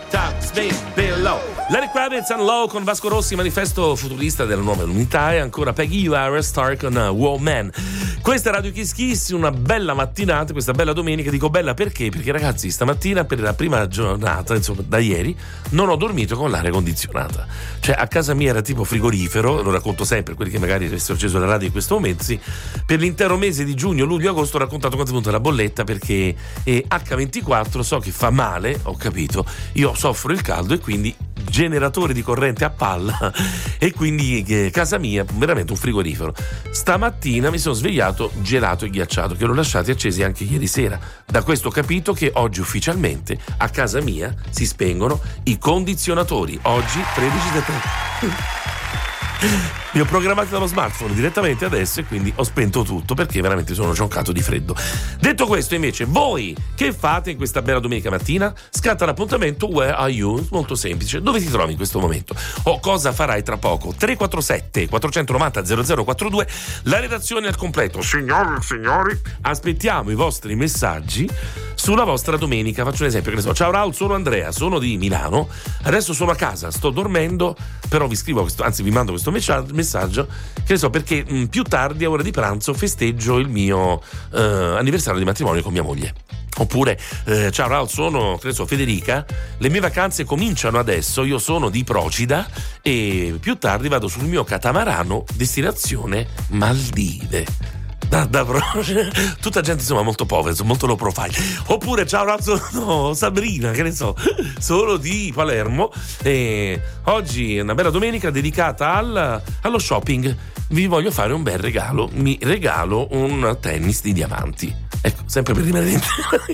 Times Been Below. Larry Kravitz and Low con Vasco Rossi, manifesto futurista della nuova unità, e ancora Peggy Lara Star con Woman. Questa è Radio Kiss Kiss, una bella mattinata, questa bella domenica. Dico bella perché? Perché ragazzi, stamattina per la prima giornata, insomma da ieri, non ho dormito con l'aria condizionata. Cioè a casa mia era tipo frigorifero, lo racconto sempre, quelli che magari avessero acceso la radio in questo momento, sì. Per l'intero mese di giugno, luglio, agosto ho raccontato quanto è venuta la bolletta, perché H24 so che fa male, ho capito, io soffro il caldo e quindi generatore di corrente a palla e quindi casa mia veramente un frigorifero. Stamattina mi sono svegliato gelato e ghiacciato, che l'ho lasciati accesi anche ieri sera. Da questo ho capito che oggi ufficialmente a casa mia si spengono i condizionatori. Oggi 13 settembre. Li ho programmati dallo smartphone direttamente adesso e quindi ho spento tutto perché veramente sono cioncato di freddo. Detto questo, invece, voi che fate in questa bella domenica mattina? Scatta l'appuntamento Where Are You? Molto semplice. Dove ti trovi in questo momento? O cosa farai tra poco? 347 490 0042, la redazione al completo. Signore e signori, aspettiamo i vostri messaggi sulla vostra domenica. Faccio un esempio, che ne so: ciao Raul, sono Andrea, sono di Milano, adesso sono a casa, sto dormendo, però vi scrivo questo, anzi vi mando questo messaggio, che ne so, perché più tardi a ora di pranzo festeggio il mio anniversario di matrimonio con mia moglie. Oppure ciao Raul, sono, che ne so, Federica, le mie vacanze cominciano adesso, io sono di Procida e più tardi vado sul mio catamarano destinazione Maldive. Tutta gente insomma molto povera, molto low profile. Oppure ciao ragazzi, sono Sabrina, che ne so, sono di Palermo e oggi è una bella domenica dedicata allo shopping. Vi voglio fare un bel regalo, mi regalo un tennis di diamanti, ecco, sempre per rimanere in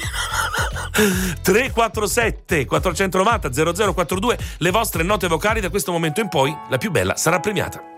347 490 0042, le vostre note vocali. Da questo momento in poi la più bella sarà premiata.